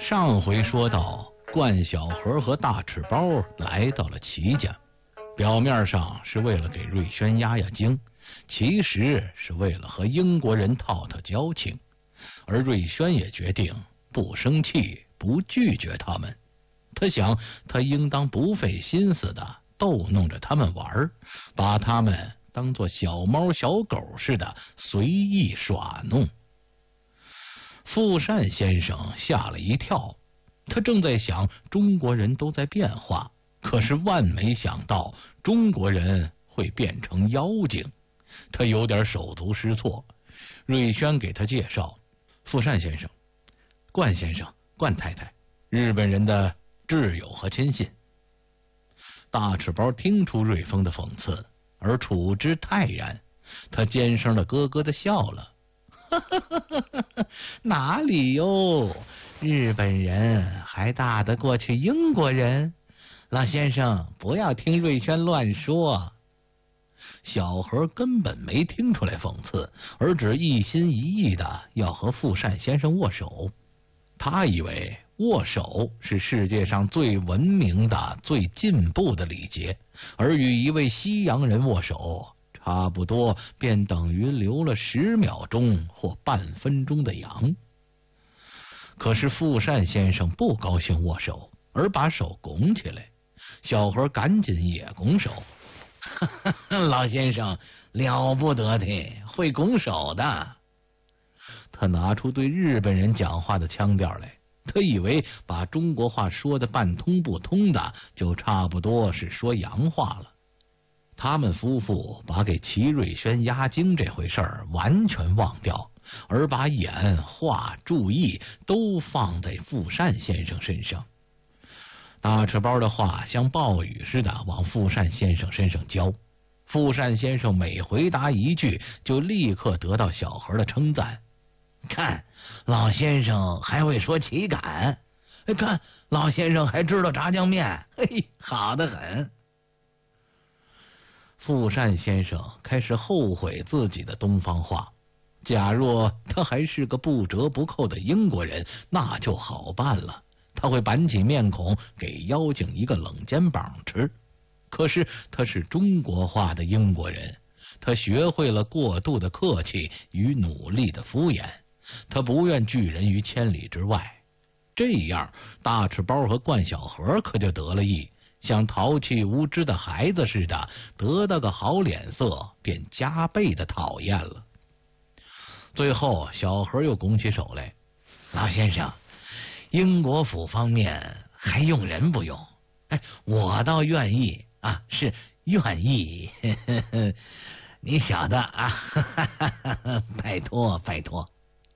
上回说到，冠小河和大赤包来到了齐家，表面上是为了给瑞轩压压惊，其实是为了和英国人套套交情。而瑞轩也决定不生气，不拒绝他们。他想，他应当不费心思的逗弄着他们玩，把他们当作小猫小狗似的随意耍弄。富善先生吓了一跳，他正在想中国人都在变化，可是万没想到中国人会变成妖精，他有点手足失措。瑞轩给他介绍，富善先生、冠先生、冠太太，日本人的挚友和亲信。大赤包听出瑞丰的讽刺，而处之泰然，他尖声的咯咯的笑了。哪里哟，日本人还大得过去英国人，老先生不要听瑞轩乱说。小何根本没听出来讽刺，而只一心一意的要和富善先生握手。他以为握手是世界上最文明的、最进步的礼节，而与一位西洋人握手差不多便等于留了10秒钟或半分钟的洋。可是富善先生不高兴握手，而把手拱起来。小何赶紧也拱手。老先生了不得的，会拱手的。他拿出对日本人讲话的腔调来，他以为把中国话说的半通不通的，就差不多是说洋话了。他们夫妇把给齐瑞轩压惊这回事儿完全忘掉，而把眼、话、注意都放在富善先生身上。大赤包的话像暴雨似的往富善先生身上浇，富善先生每回答一句，就立刻得到小何的称赞。看，老先生还会说旗杆，看，老先生还知道炸酱面，嘿，好得很。富善先生开始后悔自己的东方话，假若他还是个不折不扣的英国人，那就好办了，他会板起面孔给妖精一个冷肩膀吃。可是他是中国化的英国人，他学会了过度的客气与努力的敷衍，他不愿拒人于千里之外。这样大赤包和冠小河可就得了意，像淘气无知的孩子似的，得到个好脸色便加倍的讨厌了。最后小何又拱起手来，老先生，英国府方面还用人不用？我倒愿意啊，是愿意，你晓得啊，拜托拜托。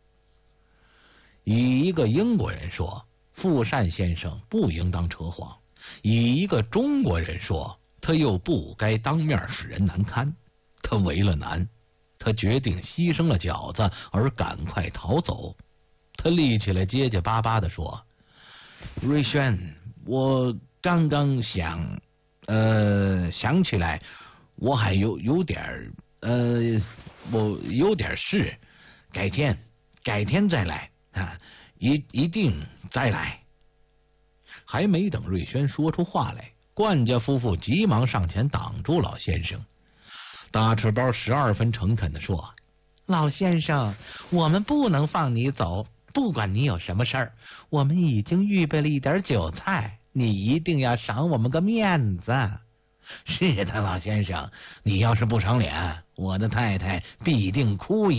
以一个英国人说，富善先生不应当扯谎；以一个中国人说，他又不该当面使人难堪。他为了难，他决定牺牲了饺子而赶快逃走。他立起来结结巴巴地说，瑞轩，我刚刚想起来，我还有点我有点事，改天再来啊，一定再来。还没等瑞轩说出话来，冠家夫妇急忙上前挡住老先生。大赤包12分诚恳地说，老先生，我们不能放你走，不管你有什么事儿，我们已经预备了一点酒菜，你一定要赏我们个面子。是的，老先生，你要是不赏脸，我的太太必定哭